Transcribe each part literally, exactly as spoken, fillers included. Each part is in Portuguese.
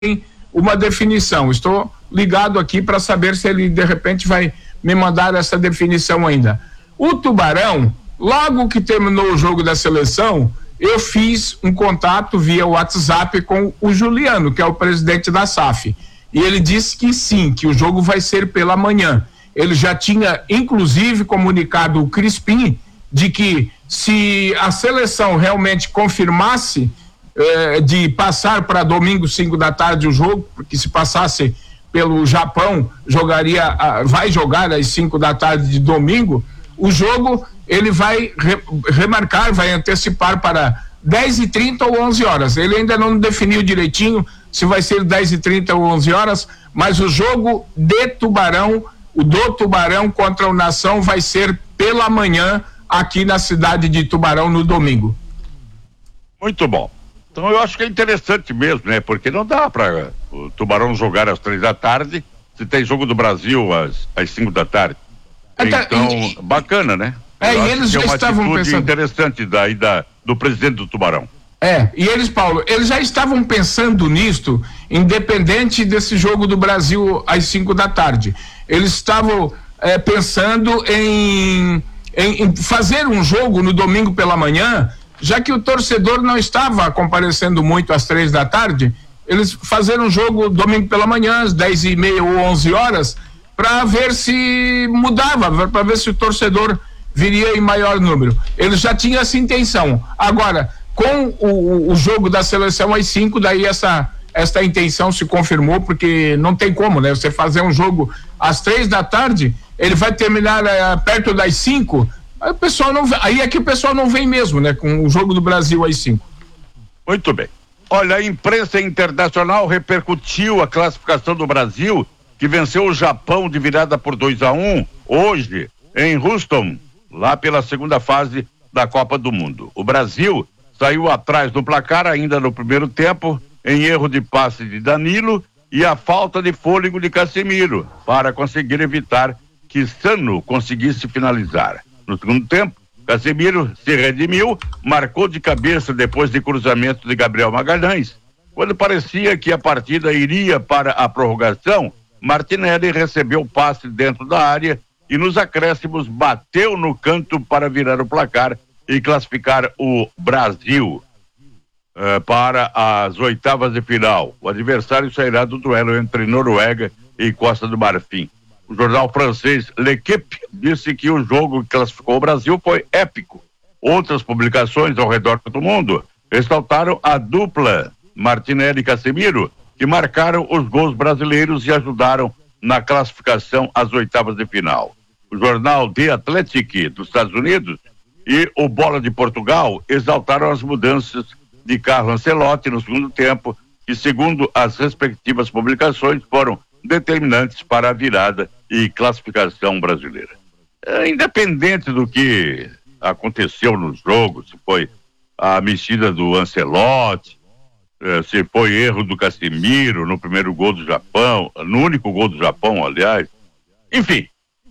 uma definição. Estou ligado aqui para saber se ele de repente vai me mandar essa definição ainda. O Tubarão, logo que terminou o jogo da seleção, eu fiz um contato via WhatsApp com o Juliano, que é o presidente da S A F, e ele disse que sim, que o jogo vai ser pela manhã. Ele já tinha inclusive comunicado o Crispim de que se a seleção realmente confirmasse eh, de passar para domingo cinco da tarde o jogo, porque se passasse pelo Japão, jogaria, ah, vai jogar às cinco da tarde de domingo, o jogo ele vai re, remarcar, vai antecipar para dez e trinta ou onze horas. Ele ainda não definiu direitinho se vai ser dez e trinta ou onze horas, mas o jogo de Tubarão, o do Tubarão contra o Nação vai ser pela manhã aqui na cidade de Tubarão no domingo. Muito bom. Então eu acho que é interessante mesmo, né? Porque não dá para o Tubarão jogar às três da tarde se tem jogo do Brasil às, às cinco da tarde. Então, então e, bacana, né? É, e eles já é uma estavam pensando. Interessante daí da, do presidente do Tubarão. É, e eles, Paulo, eles já estavam pensando nisto, independente desse jogo do Brasil às cinco da tarde. Eles estavam é, pensando em, em, em fazer um jogo no domingo pela manhã, já que o torcedor não estava comparecendo muito às três da tarde, eles fazeram um jogo domingo pela manhã, às dez e meia ou onze horas, para ver se mudava, para ver se o torcedor viria em maior número. Eles já tinham essa intenção. Agora, com o, o jogo da seleção às cinco, daí essa, essa intenção se confirmou, porque não tem como, né? Você fazer um jogo às três da tarde, ele vai terminar é, perto das cinco, aí, o pessoal não, aí é que o pessoal não vem mesmo, né? Com o jogo do Brasil às cinco. Muito bem. Olha, a imprensa internacional repercutiu a classificação do Brasil, que venceu o Japão de virada por dois a um, hoje, em Houston, lá pela segunda fase da Copa do Mundo. O Brasil saiu atrás do placar ainda no primeiro tempo, em erro de passe de Danilo e a falta de fôlego de Casemiro, para conseguir evitar que Sano conseguisse finalizar. No segundo tempo, Casemiro se redimiu, marcou de cabeça depois de cruzamento de Gabriel Magalhães. Quando parecia que a partida iria para a prorrogação, Martinelli recebeu o passe dentro da área e nos acréscimos bateu no canto para virar o placar e classificar o Brasil uh, para as oitavas de final. O adversário sairá do duelo entre Noruega e Costa do Marfim. O jornal francês L'Equipe disse que o jogo que classificou o Brasil foi épico. Outras publicações ao redor do mundo ressaltaram a dupla Martinelli e Casemiro, que marcaram os gols brasileiros e ajudaram na classificação às oitavas de final. O jornal The Athletic dos Estados Unidos e o Bola de Portugal exaltaram as mudanças de Carlo Ancelotti no segundo tempo, que, segundo as respectivas publicações, foram determinantes para a virada e classificação brasileira. É, independente do que aconteceu no jogo, se foi a mexida do Ancelotti, é, se foi erro do Casemiro no primeiro gol do Japão, no único gol do Japão, aliás, enfim.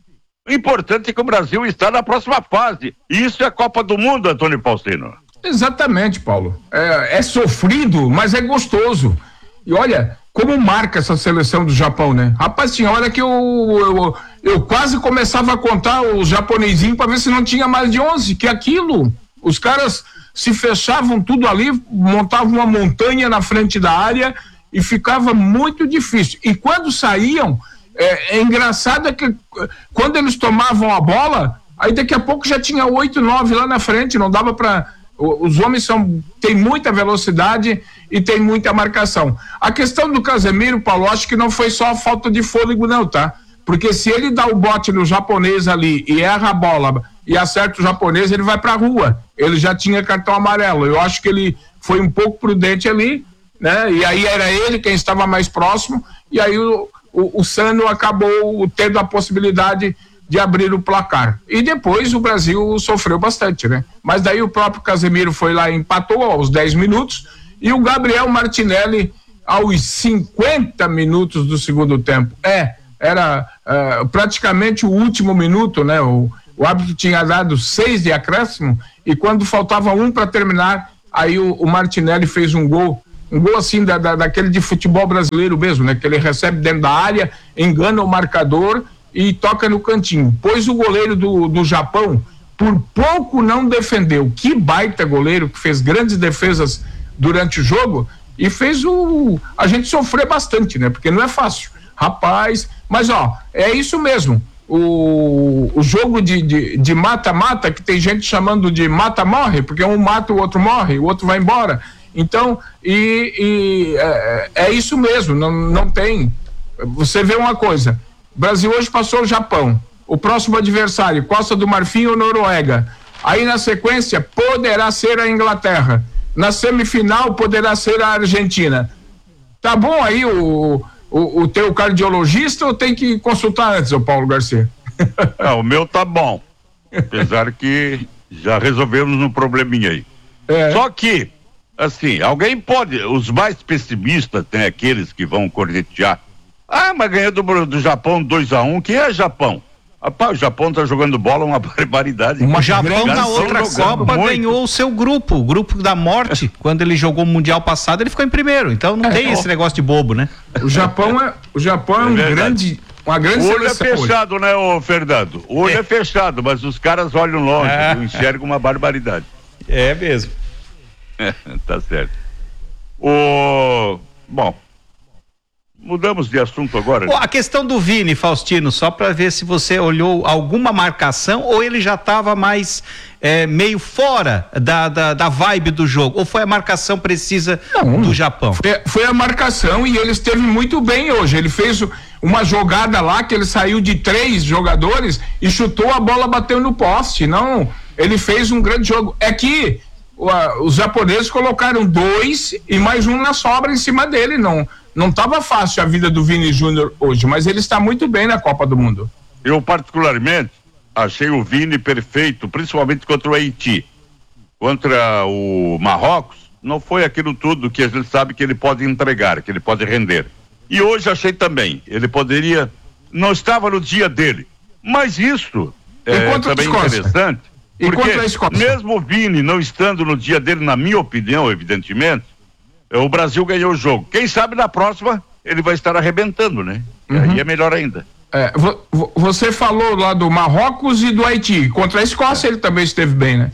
O importante é que o Brasil está na próxima fase. E isso é a Copa do Mundo, Antônio Faustino. Exatamente, Paulo. É, é sofrido, mas é gostoso. E olha, como marca essa seleção do Japão, né? Rapaz, tinha hora que eu, eu, eu quase começava a contar os japonesinhos para ver se não tinha mais de onze, que aquilo, os caras se fechavam tudo ali, montavam uma montanha na frente da área e ficava muito difícil. E quando saíam, É, é engraçado que quando eles tomavam a bola, aí daqui a pouco já tinha oito, nove lá na frente, não dava para. Os homens são, têm muita velocidade e tem muita marcação. A questão do Casemiro, Paulo, acho que não foi só a falta de fôlego não, tá? Porque se ele dá o bote no japonês ali e erra a bola e acerta o japonês, ele vai pra rua. Ele já tinha cartão amarelo. Eu acho que ele foi um pouco prudente ali, né? E aí era ele quem estava mais próximo, e aí o O, o Sano acabou tendo a possibilidade de abrir o placar. E depois o Brasil sofreu bastante, né? Mas daí o próprio Casemiro foi lá e empatou aos dez minutos e o Gabriel Martinelli aos cinquenta minutos do segundo tempo. É, era uh, praticamente o último minuto, né? O, o árbitro tinha dado seis de acréscimo e quando faltava um para terminar, aí o, o Martinelli fez um gol um gol assim da, da, daquele de futebol brasileiro mesmo, né? Que ele recebe dentro da área, engana o marcador e toca no cantinho. Pois o goleiro do, do Japão, por pouco não defendeu. Que baita goleiro, que fez grandes defesas durante o jogo e fez o a gente sofrer bastante, né? Porque não é fácil. Rapaz, mas ó, é isso mesmo. O, o jogo de, de, de mata-mata, que tem gente chamando de mata-morre, porque um mata, o outro morre, o outro vai embora. Então, e, e é, é isso mesmo, não, não tem. Você vê uma coisa: o Brasil hoje passou o Japão, o próximo adversário, Costa do Marfim ou Noruega. Aí na sequência poderá ser a Inglaterra, na semifinal poderá ser a Argentina. Tá bom aí o, o, o teu cardiologista ou tem que consultar antes, o Paulo Garcia? É, o meu tá bom, apesar que já resolvemos um probleminha aí. É. Só que assim, alguém pode, os mais pessimistas tem aqueles que vão cornetear. Ah, mas ganhou do, do Japão dois a um, quem é Japão? Rapaz, o Japão tá jogando bola uma barbaridade. O Japão na outra Copa muito. Ganhou o seu grupo, o grupo da morte. Quando ele jogou o Mundial passado, ele ficou em primeiro. Então não é, tem ó, esse negócio de bobo, né? O Japão é, o Japão é, é um grande, uma grande o olho é fechado, hoje. Né, ô Fernando? O olho é. é fechado, mas os caras olham longe, é. enxergam uma barbaridade. É mesmo. Tá certo. O... Bom, mudamos de assunto agora. Pô, a questão do Vini, Faustino, só para ver se você olhou alguma marcação ou ele já estava mais é, meio fora da, da, da vibe do jogo, ou foi a marcação precisa Não, do Japão? Foi, foi a marcação e ele esteve muito bem hoje. Ele fez uma jogada lá que ele saiu de três jogadores e chutou, a bola bateu no poste. Não, ele fez um grande jogo. É que os japoneses colocaram dois e mais um na sobra em cima dele. Não não estava fácil a vida do Vini Júnior hoje, mas ele está muito bem na Copa do Mundo. Eu particularmente achei o Vini perfeito, principalmente contra o Haiti. Contra o Marrocos, não foi aquilo tudo que a gente sabe que ele pode entregar, que ele pode render. E hoje achei também, ele poderia, não estava no dia dele, mas isso é também interessante. E porque a mesmo o Vini não estando no dia dele, na minha opinião, evidentemente, o Brasil ganhou o jogo. Quem sabe na próxima ele vai estar arrebentando, né? Uhum. Aí é melhor ainda. É, vo, você falou lá do Marrocos e do Haiti. Contra a Escócia é. ele também esteve bem, né?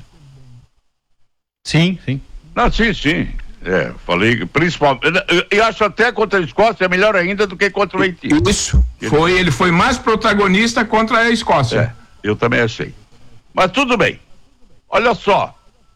Sim, sim. Não, sim, sim. É, falei, principalmente. Eu acho até contra a Escócia é melhor ainda do que contra o Haiti. Isso. Ele foi, ele foi mais protagonista contra a Escócia. É, eu também achei. Mas tudo bem. Olha só.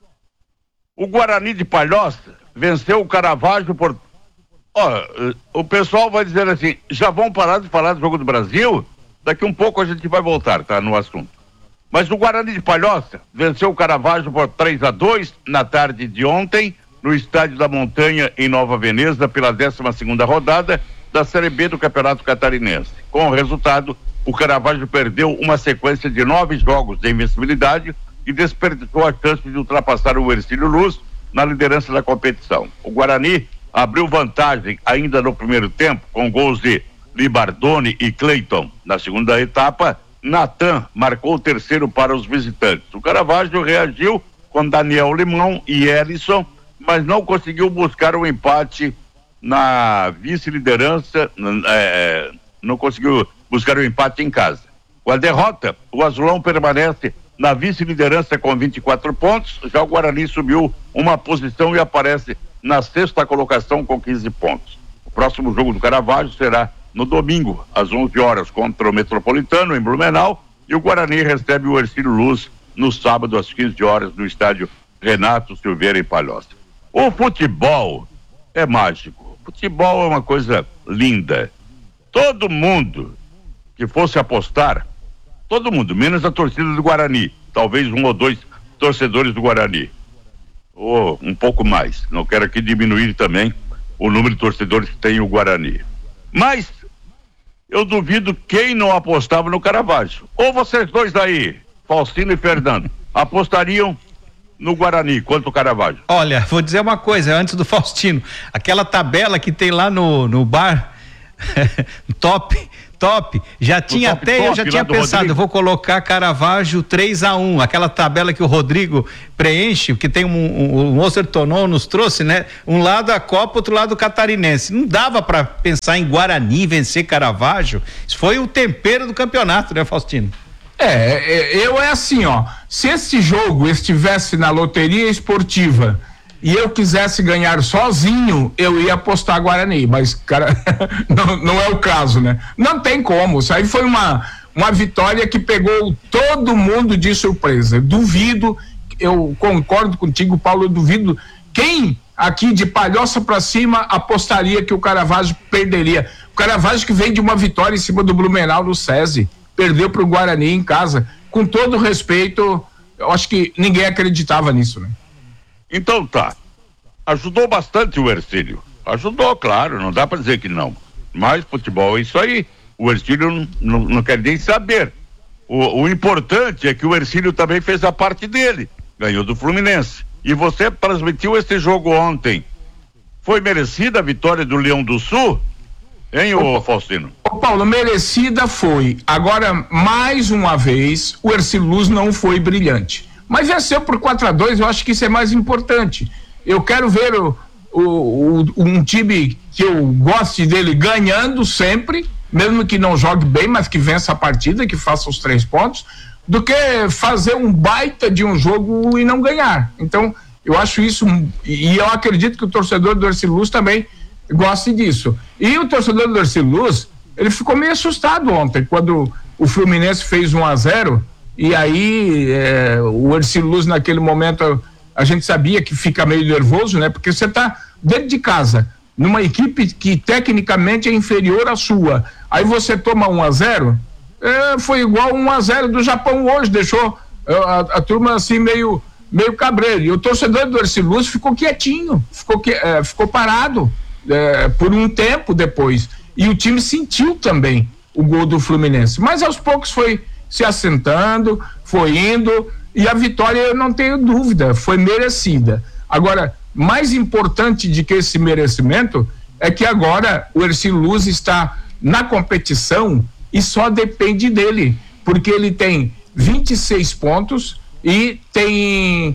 O Guarani de Palhoça venceu o Caravaggio por... Ó, o pessoal vai dizer assim, já vão parar de falar do jogo do Brasil? Daqui um pouco a gente vai voltar, tá, no assunto. Mas o Guarani de Palhoça venceu o Caravaggio por três a dois na tarde de ontem, no Estádio da Montanha, em Nova Veneza, pela décima segunda rodada da Série B do Campeonato Catarinense. Com o resultado, o Caravaggio perdeu uma sequência de nove jogos de invencibilidade e desperdiçou a chance de ultrapassar o Ercílio Luz na liderança da competição. O Guarani abriu vantagem ainda no primeiro tempo, com gols de Libardone e Cleiton. Na segunda etapa, Natan marcou o terceiro para os visitantes. O Caravaggio reagiu com Daniel Limão e Ellison, mas não conseguiu buscar o um empate na vice-liderança, é, não conseguiu buscar o um empate em casa. Com a derrota, o Azulão permanece na vice-liderança com vinte e quatro pontos, já o Guarani subiu uma posição e aparece na sexta colocação com quinze pontos. O próximo jogo do Caravaggio será no domingo, às onze horas, contra o Metropolitano, em Blumenau, e o Guarani recebe o Ercílio Luz no sábado, às quinze horas, no estádio Renato Silveira, em Palhoça. O futebol é mágico. O futebol é uma coisa linda. Todo mundo que fosse apostar, todo mundo, menos a torcida do Guarani, talvez um ou dois torcedores do Guarani, ou um pouco mais, não quero aqui diminuir também o número de torcedores que tem o Guarani, mas eu duvido quem não apostava no Caravaggio. Ou vocês dois aí, Faustino e Fernando, apostariam no Guarani quanto o Caravaggio? Olha, vou dizer uma coisa antes do Faustino, aquela tabela que tem lá no, no bar top, top, já tinha top, até, top, eu já tinha pensado, Rodrigo. eu vou colocar Caravaggio três a um, aquela tabela que o Rodrigo preenche, que tem um, um, um Ostertonon nos trouxe, né? Um lado a Copa, outro lado o Catarinense. Não dava para pensar em Guarani vencer Caravaggio. Isso foi o tempero do campeonato, né, Faustino? É, eu é assim, ó, se esse jogo estivesse na loteria esportiva e eu quisesse ganhar sozinho, eu ia apostar Guarani, mas, cara, não, não é o caso, né? Não tem como, isso aí foi uma, uma vitória que pegou todo mundo de surpresa. Duvido, eu concordo contigo, Paulo, eu duvido quem aqui de Palhoça pra cima apostaria que o Caravaggio perderia. O Caravaggio que vem de uma vitória em cima do Blumenau no SESI, perdeu pro Guarani em casa, com todo respeito, eu acho que ninguém acreditava nisso, né? Então tá, ajudou bastante o Hercílio, ajudou, claro, não dá para dizer que não, mas futebol é isso aí, o Hercílio não, não, não quer nem saber, o, o importante é que o Hercílio também fez a parte dele, ganhou do Fluminense, e você transmitiu esse jogo ontem, foi merecida a vitória do Leão do Sul, hein, ô Faustino? Ô Paulo, merecida foi, agora mais uma vez o Hercílio Luz não foi brilhante, mas venceu por quatro a dois, eu acho que isso é mais importante. Eu quero ver o, o, o, um time que eu goste dele ganhando sempre, mesmo que não jogue bem, mas que vença a partida, que faça os três pontos, do que fazer um baita de um jogo e não ganhar. Então, eu acho isso, e eu acredito que o torcedor do Hercílio Luz também goste disso. E o torcedor do Hercílio Luz, ele ficou meio assustado ontem, quando o Fluminense fez um a zero, e aí é, o Hercílio Luz naquele momento, a gente sabia que fica meio nervoso, né? Porque você tá dentro de casa, numa equipe que tecnicamente é inferior à sua, aí você toma um a zero, é, foi igual um a zero do Japão hoje, deixou a, a turma assim meio, meio cabreiro, e o torcedor do Hercílio Luz ficou quietinho, ficou, que, é, ficou parado é, por um tempo depois, e o time sentiu também o gol do Fluminense, mas aos poucos foi se assentando, foi indo, e a vitória, eu não tenho dúvida, foi merecida. Agora, mais importante de que esse merecimento é que agora o Hercílio Luz está na competição e só depende dele, porque ele tem vinte e seis pontos e tem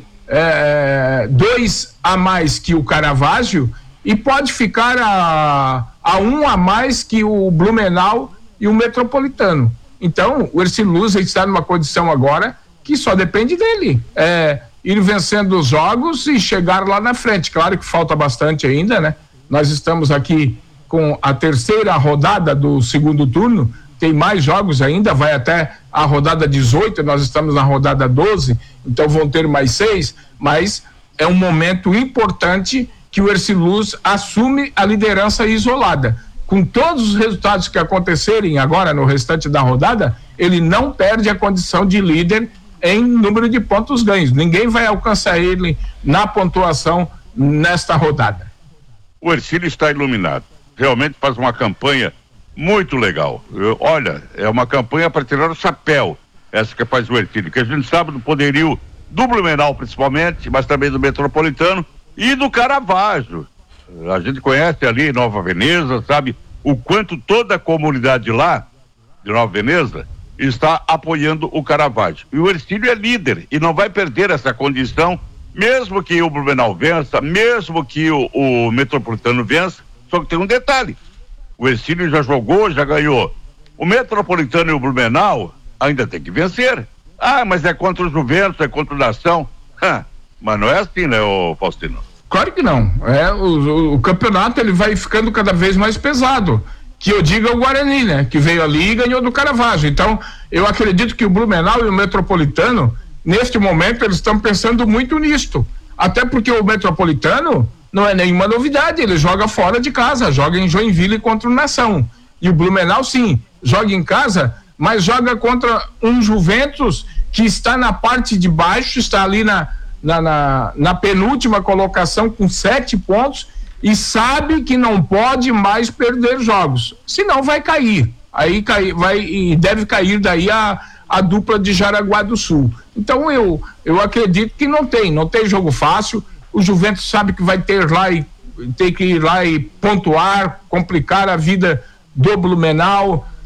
é, dois a mais que o Caravaggio e pode ficar a, a um a mais que o Blumenau e o Metropolitano. Então, o Hercílio Luz está numa condição agora que só depende dele, é, ir vencendo os jogos e chegar lá na frente. Claro que falta bastante ainda, né? Nós estamos aqui com a terceira rodada do segundo turno, tem mais jogos ainda, vai até a rodada dezoito, nós estamos na rodada doze, então vão ter mais seis, mas é um momento importante que o Hercílio Luz assume a liderança isolada. Com todos os resultados que acontecerem agora no restante da rodada, ele não perde a condição de líder em número de pontos ganhos. Ninguém vai alcançar ele na pontuação nesta rodada. O Hercílio está iluminado. Realmente faz uma campanha muito legal. Eu, olha, é uma campanha para tirar o chapéu, essa que faz o Hercílio, que a gente sabe do poderio do Blumenau principalmente, mas também do Metropolitano e do Caravaggio. A gente conhece ali Nova Veneza, sabe o quanto toda a comunidade lá de Nova Veneza está apoiando o Caravaggio. E o Hercílio é líder e não vai perder essa condição, mesmo que o Blumenau vença, mesmo que o, o Metropolitano vença. Só que tem um detalhe: o Hercílio já jogou, já ganhou. O Metropolitano e o Blumenau ainda tem que vencer. Ah, mas é contra o Juventus, é contra o Nação. Mas não é assim, né, ô Faustino? Claro que não. É, o, o, o campeonato ele vai ficando cada vez mais pesado. Que eu diga o Guarani, né? Que veio ali e ganhou do Caravaggio. Então, eu acredito que o Blumenau e o Metropolitano, neste momento, eles estão pensando muito nisto. Até porque o Metropolitano não é nenhuma novidade, ele joga fora de casa, joga em Joinville contra o Nação. E o Blumenau, sim, joga em casa, mas joga contra um Juventus que está na parte de baixo, está ali na, na, na, na penúltima colocação com sete pontos e sabe que não pode mais perder jogos, senão vai cair. Aí cai, vai, e deve cair daí a, a dupla de Jaraguá do Sul. Então eu, eu acredito que não tem, não tem jogo fácil. O Juventus sabe que vai ter lá e tem que ir lá e pontuar, complicar a vida do Blumenau.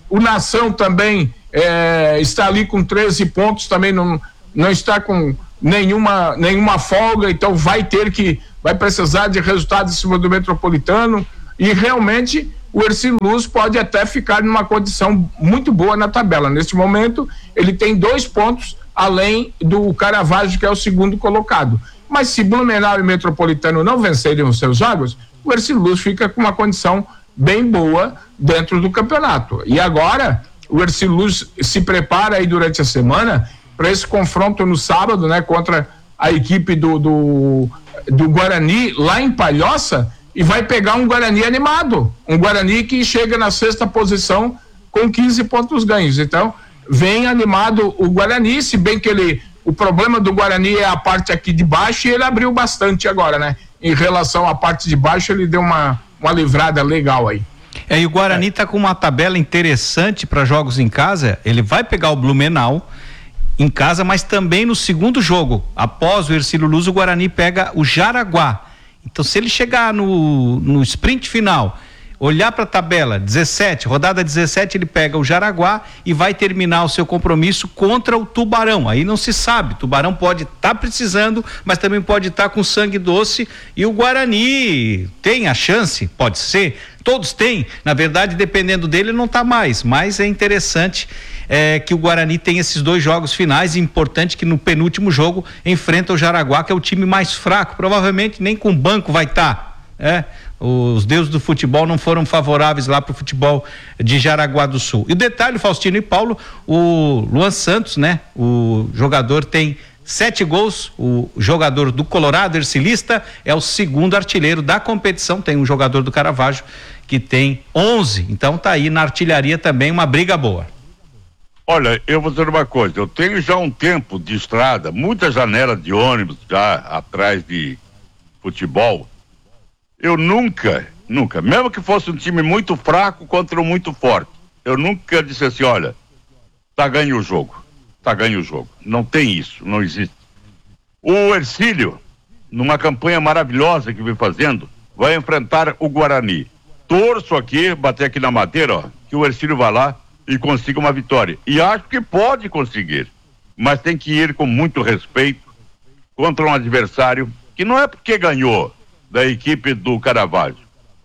o Nação também é, está ali com treze pontos, também não, não está com nenhuma, nenhuma folga, então vai ter que, vai precisar de resultados em cima do Metropolitano, e realmente o Ercílio Luz pode até ficar numa condição muito boa na tabela. Neste momento, ele tem dois pontos além do Caravaggio, que é o segundo colocado. Mas se Blumenau e Metropolitano não vencerem os seus jogos, o Ercílio Luz fica com uma condição bem boa dentro do campeonato. E agora, o Ercílio Luz se prepara aí durante a semana para esse confronto no sábado, né, contra a equipe do, do, do Guarani, lá em Palhoça, e vai pegar um Guarani animado, um Guarani que chega na sexta posição com quinze pontos ganhos. Então, vem animado o Guarani, se bem que ele, o problema do Guarani é a parte aqui de baixo, e ele abriu bastante agora, né? Em relação à parte de baixo, ele deu uma, uma livrada legal aí. É, e o Guarani está é. com uma tabela interessante para jogos em casa. Ele vai pegar o Blumenau em casa, mas também no segundo jogo, após o Ercílio Luz, o Guarani pega o Jaraguá. Então, se ele chegar no, no sprint final, olhar para a tabela, dezessete, rodada dezessete, ele pega o Jaraguá e vai terminar o seu compromisso contra o Tubarão. Aí não se sabe, Tubarão pode estar tá precisando, mas também pode estar tá com sangue doce, e o Guarani tem a chance, pode ser, todos têm, na verdade, dependendo dele não está mais, mas é interessante é, que o Guarani tem esses dois jogos finais, e importante que no penúltimo jogo enfrenta o Jaraguá, que é o time mais fraco, provavelmente nem com banco vai estar, tá, é, os deuses do futebol não foram favoráveis lá para o futebol de Jaraguá do Sul. E o detalhe, Faustino e Paulo, o Luan Santos, né? O jogador tem sete gols, o jogador do Colorado, ercilista, é o segundo artilheiro da competição. Tem um jogador do Caravaggio que tem onze, então tá aí na artilharia também uma briga boa. Olha, eu vou dizer uma coisa, eu tenho já um tempo de estrada, muita janela de ônibus já atrás de futebol. Eu nunca, nunca, mesmo que fosse um time muito fraco contra um muito forte, eu nunca disse assim, olha, tá ganho o jogo, tá ganho o jogo. Não tem isso, não existe. O Ercílio, numa campanha maravilhosa que vem fazendo, vai enfrentar o Guarani. Torço aqui, bater aqui na madeira, ó, que o Ercílio vá lá e consiga uma vitória. E acho que pode conseguir, mas tem que ir com muito respeito contra um adversário que não é porque ganhou da equipe do Caravaggio.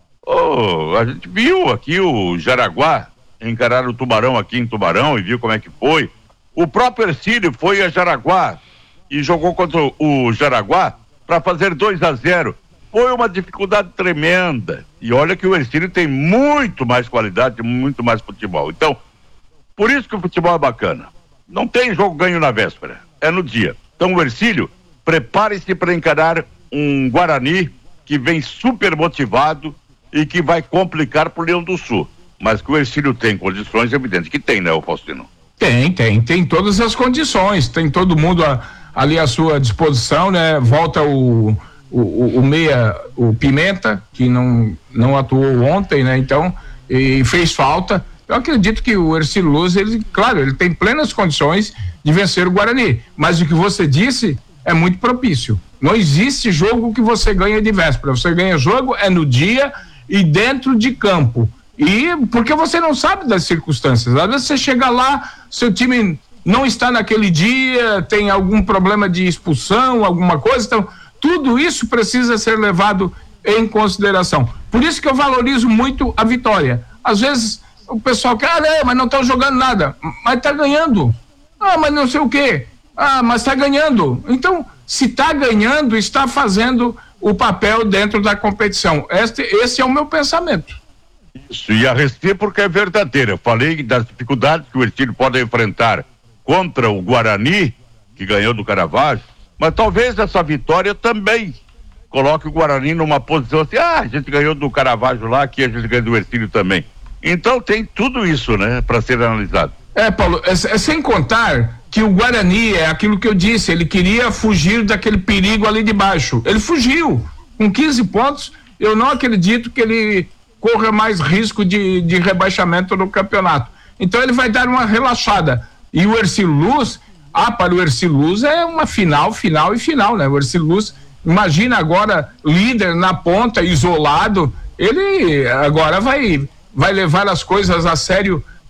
Oh, a gente viu aqui o Jaraguá encarar o Tubarão aqui em Tubarão e viu como é que foi. O próprio Ercílio foi a Jaraguá e jogou contra o Jaraguá para fazer dois a zero. Foi uma dificuldade tremenda. E olha que o Ercílio tem muito mais qualidade, muito mais futebol. Então, por isso que o futebol é bacana. Não tem jogo ganho na véspera, é no dia. Então o Ercílio, prepare-se para encarar um Guarani que vem super motivado e que vai complicar pro Leão do Sul. Mas que o Ercílio tem condições, é evidente que tem, né, o Faustino? Tem, tem, tem todas as condições, tem todo mundo a, ali à sua disposição, né? Volta o, o, o meia, o Pimenta, que não, não atuou ontem, né? Então, e fez falta. Eu acredito que o Ercílio Luz, ele, claro, ele tem plenas condições de vencer o Guarani, mas o que você disse é muito propício. Não existe jogo que você ganha de véspera. Você ganha jogo é no dia e dentro de campo. E porque você não sabe das circunstâncias. Às vezes você chega lá, seu time não está naquele dia, tem algum problema de expulsão, alguma coisa. Então, tudo isso precisa ser levado em consideração. Por isso que eu valorizo muito a vitória. Às vezes o pessoal quer, ah, não, mas não estão jogando nada. Mas está ganhando. Ah, mas não sei o quê. Ah, mas está ganhando. Então, se está ganhando, está fazendo o papel dentro da competição. Este, esse é o meu pensamento. Isso, e a recíproca é verdadeira. Eu falei das dificuldades que o Ercílio pode enfrentar contra o Guarani, que ganhou do Caravaggio, mas talvez essa vitória também coloque o Guarani numa posição assim, ah, a gente ganhou do Caravaggio lá, aqui a gente ganhou do Ercílio também. Então tem tudo isso, né, para ser analisado. É, Paulo, é, é sem contar que o Guarani, é aquilo que eu disse, ele queria fugir daquele perigo ali de baixo. Ele fugiu. Com quinze pontos, eu não acredito que ele corra mais risco de, de rebaixamento no campeonato. Então ele vai dar uma relaxada. E o Ercílio Luz, ah, para o Ercílio Luz é uma final, final e final, né? O Ercílio Luz, imagina agora, líder na ponta, isolado, ele agora vai, vai levar as coisas a sério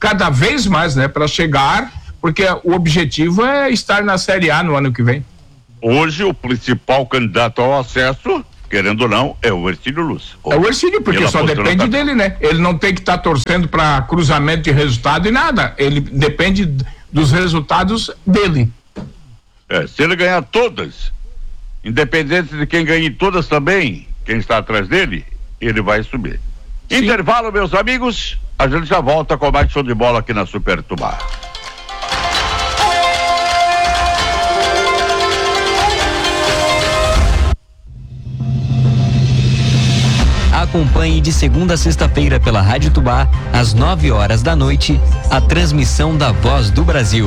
cada vez mais, né, para chegar, porque o objetivo é estar na Série A no ano que vem. Hoje o principal candidato ao acesso, querendo ou não, é o Hercílio Luz. É o Hercílio, porque Pela só depende tá... dele, né? Ele não tem que estar tá torcendo para cruzamento de resultado e nada. Ele depende dos resultados dele. É, se ele ganhar todas, independente de quem ganhe todas também, quem está atrás dele, ele vai subir. Sim. Intervalo, meus amigos, a gente já volta com mais show de bola aqui na Super Tubá. Acompanhe de segunda a sexta-feira pela Rádio Tubá, às nove horas da noite, a transmissão da Voz do Brasil.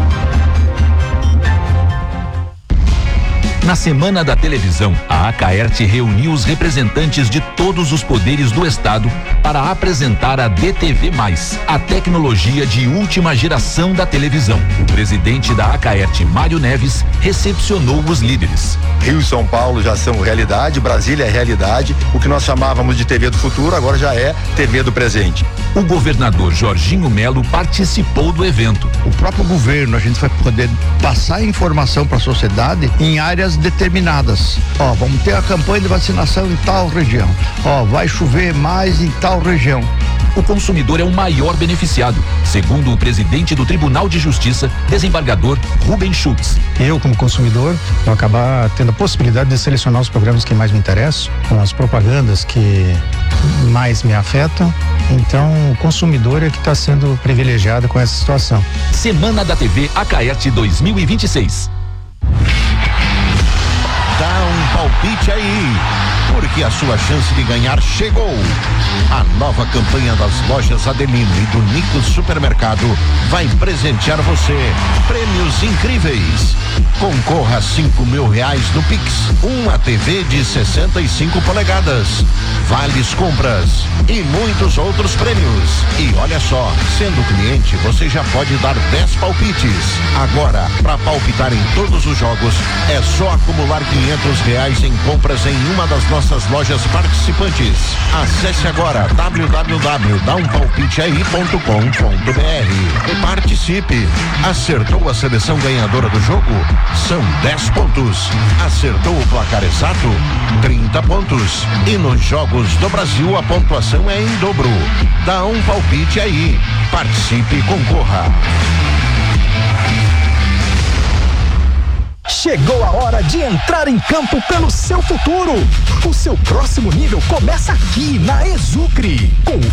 Na Semana da Televisão, a Acaerte reuniu os representantes de todos os poderes do Estado para apresentar a D T V mais, a tecnologia de última geração da televisão. O presidente da Acaerte, Mário Neves, recepcionou os líderes. Rio e São Paulo já são realidade, Brasília é realidade. O que nós chamávamos de T V do futuro agora já é T V do presente. O governador Jorginho Melo participou do evento. O próprio governo, a gente vai poder passar informação para a sociedade em áreas determinadas. Ó, vamos ter a campanha de vacinação em tal região. Ó, vai chover mais em tal região. O consumidor é o maior beneficiado, segundo o presidente do Tribunal de Justiça, desembargador Rubens Schultz. Eu, como consumidor, vou acabar tendo a possibilidade de selecionar os programas que mais me interessam, com as propagandas que mais me afetam. Então, o consumidor é que está sendo privilegiado com essa situação. Semana da T V Acaerte dois mil e vinte e seis. Dá um palpite aí, porque a sua chance de ganhar chegou. A nova campanha das lojas Adelino e do Nico Supermercado vai presentear você prêmios incríveis. Concorra a cinco mil reais no Pix, uma T V de sessenta e cinco polegadas, vales compras e muitos outros prêmios. E olha só, sendo cliente, você já pode dar dez palpites. Agora, para palpitar em todos os jogos, é só acumular quinhentos reais em compras em uma das nossas lojas participantes. Acesse agora w w w ponto dá um palpite aí ponto com ponto b r e participe. Acertou a seleção ganhadora do jogo? São dez pontos. Acertou o placar exato? trinta pontos. E nos jogos do Brasil a pontuação é em dobro. Dá um palpite aí. Participe e concorra. Chegou a hora de entrar em campo pelo seu futuro. O seu próximo nível começa aqui na Exucre, com o